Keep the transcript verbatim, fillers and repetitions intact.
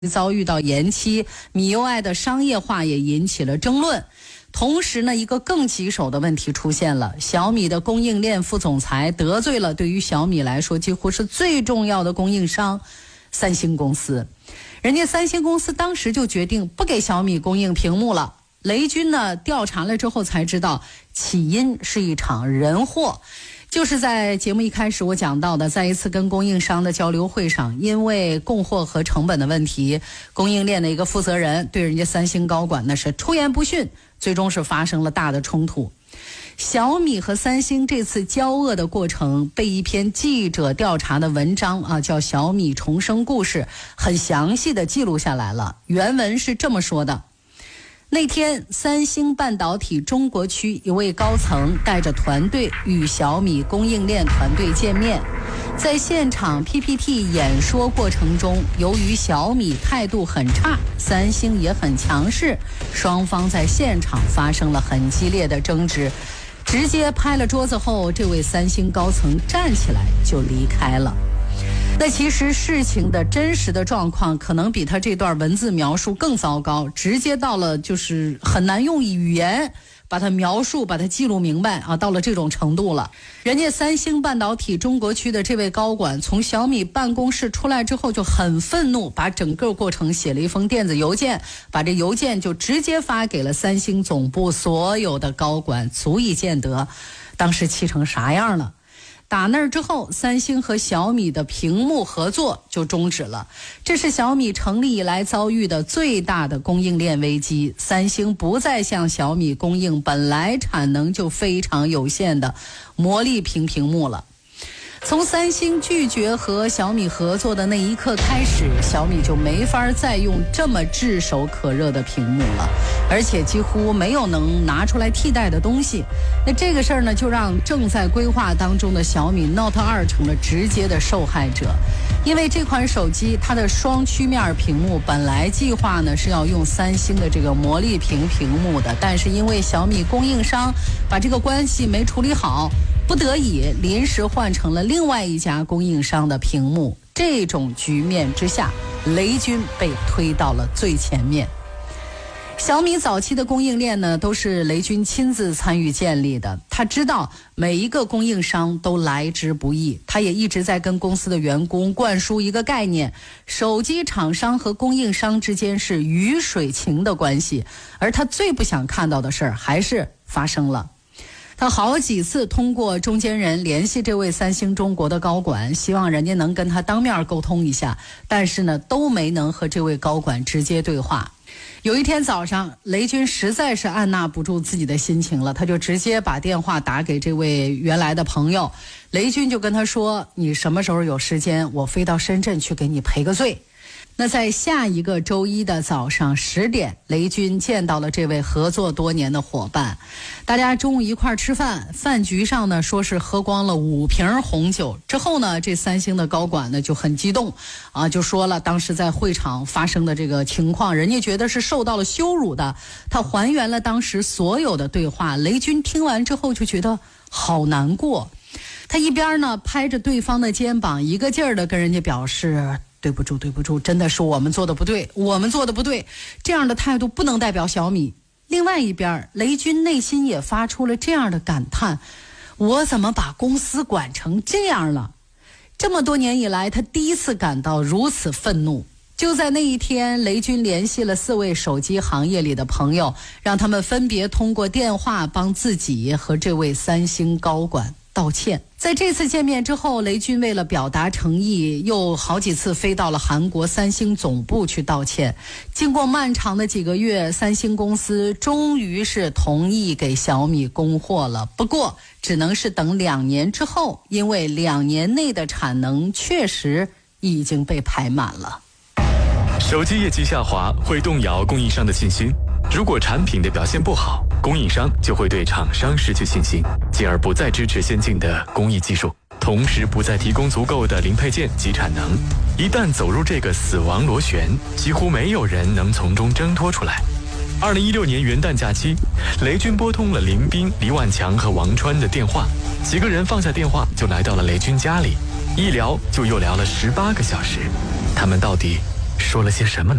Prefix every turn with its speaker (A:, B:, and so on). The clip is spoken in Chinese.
A: 遭遇到延期，米 U I 的商业化也引起了争论。同时呢，一个更棘手的问题出现了，小米的供应链副总裁得罪了对于小米来说几乎是最重要的供应商三星公司。人家三星公司当时就决定不给小米供应屏幕了。雷军呢调查了之后才知道，起因是一场人祸。就是在节目一开始我讲到的，在一次跟供应商的交流会上，因为供货和成本的问题，供应链的一个负责人对人家三星高管那是出言不逊，最终是发生了大的冲突。小米和三星这次交恶的过程被一篇记者调查的文章啊，叫《小米重生故事》，很详细的记录下来了。原文是这么说的：那天，三星半导体中国区一位高层带着团队与小米供应链团队见面，在现场 P P T 演说过程中，由于小米态度很差，三星也很强势，双方在现场发生了很激烈的争执，直接拍了桌子后，这位三星高层站起来就离开了。那其实事情的真实的状况可能比他这段文字描述更糟糕，直接到了就是很难用语言把它描述把它记录明白啊，到了这种程度了。人家三星半导体中国区的这位高管从小米办公室出来之后就很愤怒，把整个过程写了一封电子邮件，把这邮件就直接发给了三星总部所有的高管，足以见得当时气成啥样了。打那儿之后，三星和小米的屏幕合作就终止了，这是小米成立以来遭遇的最大的供应链危机。三星不再向小米供应本来产能就非常有限的魔力屏屏幕了。从三星拒绝和小米合作的那一刻开始，小米就没法再用这么炙手可热的屏幕了，而且几乎没有能拿出来替代的东西。那这个事儿呢，就让正在规划当中的小米 Note 二成了直接的受害者。因为这款手机它的双曲面屏幕本来计划呢是要用三星的这个魔力屏屏幕的，但是因为小米供应商把这个关系没处理好，不得已临时换成了另外一家供应商的屏幕。这种局面之下，雷军被推到了最前面。小米早期的供应链呢，都是雷军亲自参与建立的。他知道每一个供应商都来之不易，他也一直在跟公司的员工灌输一个概念：手机厂商和供应商之间是鱼水情的关系。而他最不想看到的事儿还是发生了。他好几次通过中间人联系这位三星中国的高管，希望人家能跟他当面沟通一下，但是呢，都没能和这位高管直接对话。有一天早上，雷军实在是按捺不住自己的心情了，他就直接把电话打给这位原来的朋友。雷军就跟他说：你什么时候有时间，我飞到深圳去给你赔个罪。那在下一个周一的早上十点，雷军见到了这位合作多年的伙伴，大家中午一块吃饭，饭局上呢说是喝光了五瓶红酒。之后呢，这三星的高管呢就很激动啊，就说了当时在会场发生的这个情况，人家觉得是受到了羞辱的。他还原了当时所有的对话，雷军听完之后就觉得好难过。他一边呢拍着对方的肩膀，一个劲儿的跟人家表示：对不住对不住，真的是我们做的不对，我们做的不对，这样的态度不能代表小米。另外一边，雷军内心也发出了这样的感叹：我怎么把公司管成这样了？这么多年以来，他第一次感到如此愤怒。就在那一天，雷军联系了四位手机行业里的朋友，让他们分别通过电话帮自己和这位三星高管道歉。在这次见面之后，雷军为了表达诚意，又好几次飞到了韩国三星总部去道歉。经过漫长的几个月，三星公司终于是同意给小米供货了，不过只能是等两年之后，因为两年内的产能确实已经被排满了。
B: 手机业绩下滑会动摇供应商的信心，如果产品的表现不好，供应商就会对厂商失去信心，进而不再支持先进的工艺技术，同时不再提供足够的零配件及产能。一旦走入这个死亡螺旋，几乎没有人能从中挣脱出来。二零一六年元旦假期，雷军拨通了林斌、李万强和王川的电话，几个人放下电话就来到了雷军家里，一聊就又聊了十八个小时。他们到底说了些什么呢？